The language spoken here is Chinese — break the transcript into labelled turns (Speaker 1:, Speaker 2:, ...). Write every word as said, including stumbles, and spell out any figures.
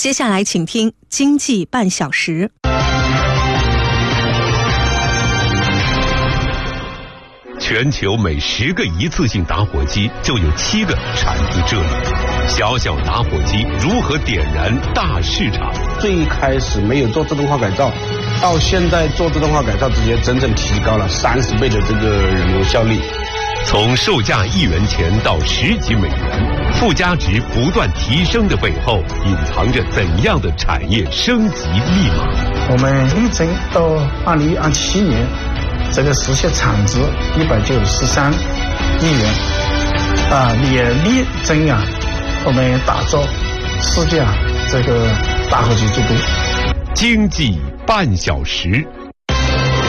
Speaker 1: 接下来请听经济半小时。
Speaker 2: 全球每十个一次性打火机就有七个产自这里。小小打火机如何点燃大市场？
Speaker 3: 最开始没有做自动化改造，到现在做自动化改造，直接整整提高了三十倍的这个人工效率。
Speaker 2: 从售价一元钱到十几美元，附加值不断提升的背后，隐藏着怎样的产业升级密码？
Speaker 4: 我们力争到二零二七年，这个实现产值一百九十三亿元，啊，也力争啊，我们打造世界啊这个打火机之都。
Speaker 2: 经济半小时。